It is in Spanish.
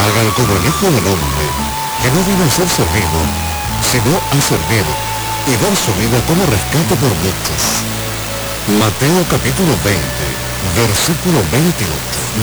hagan como el Hijo del Hombre, que no vino a ser servido, sino a servir y dar su vida como rescate por muchos. Mateo capítulo 20, versículo 28.